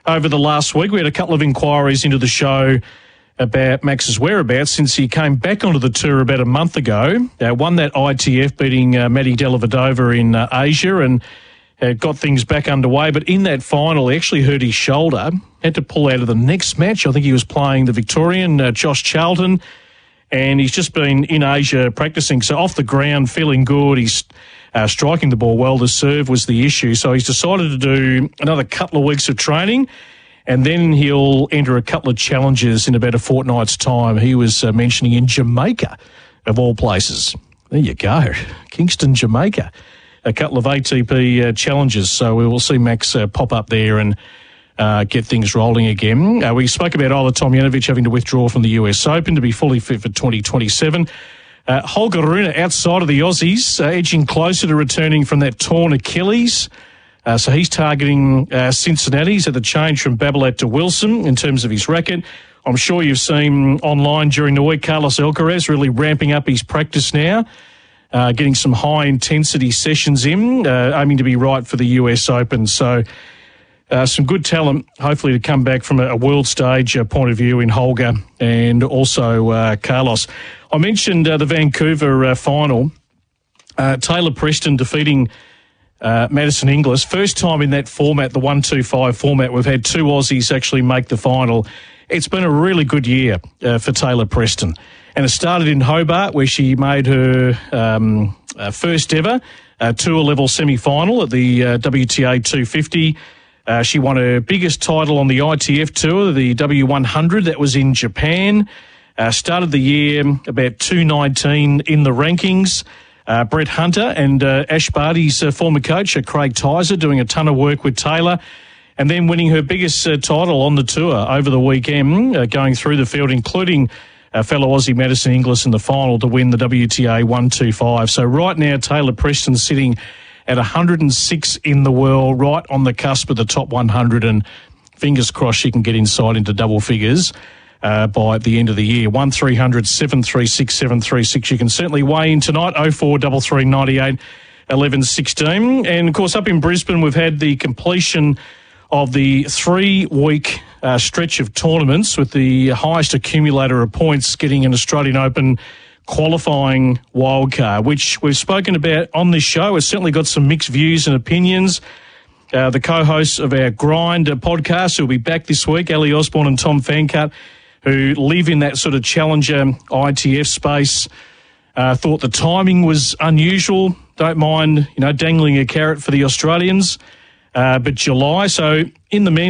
over the last week. We had a couple of inquiries into the show about Max's whereabouts since he came back onto the tour about a month ago. Won that ITF, beating Matty Dellavedova in Asia, and got things back underway. But in that final, he actually hurt his shoulder, had to pull out of the next match. I think he was playing the Victorian, Josh Charlton, and he's just been in Asia practicing. So off the ground, feeling good. He's striking the ball well. The serve was the issue. So he's decided to do another couple of weeks of training, and then he'll enter a couple of challenges in about a fortnight's time. He was mentioning in Jamaica, of all places. There you go, Kingston, Jamaica. A couple of ATP challenges. So we will see Max pop up there and get things rolling again. We spoke about Ajla Tomljanovic having to withdraw from the US Open to be fully fit for 2027. Holger Rune outside of the Aussies, edging closer to returning from that torn Achilles. So he's targeting Cincinnati. He's had the change from Babolat to Wilson in terms of his racket. I'm sure you've seen online during the week Carlos Alcaraz really ramping up his practice now, getting some high-intensity sessions in, aiming to be right for the US Open. So some good talent, hopefully, to come back from a world stage point of view in Holger and also Carlos. I mentioned the Vancouver final. Taylor Preston defeating Madison Inglis. First time in that format, the 1-2-5 format, we've had two Aussies actually make the final. It's been a really good year for Taylor Preston. And it started in Hobart, where she made her first ever tour-level semi-final at the WTA 250. She won her biggest title on the ITF Tour, the W100. That was in Japan. Started the year about 219 in the rankings. Brett Hunter and Ash Barty's former coach, Craig Tyser, doing a ton of work with Taylor. And then winning her biggest title on the tour over the weekend, going through the field, including fellow Aussie Madison Inglis in the final to win the WTA 125. So right now, Taylor Preston sitting at 106 in the world, right on the cusp of the top 100, and fingers crossed she can get inside into double figures by the end of the year. 1300 736 736. You can certainly weigh in tonight, 0433 98 11 16. And, of course, up in Brisbane, we've had the completion of the 3-week stretch of tournaments with the highest accumulator of points getting an Australian Open qualifying wildcard, which we've spoken about on this show. It's certainly got some mixed views and opinions. The co-hosts of our Grind podcast who will be back this week, Ali Osborne and Tom Fancutt, who live in that sort of challenger ITF space, thought the timing was unusual. Don't mind, dangling a carrot for the Australians. But July, so in the meantime,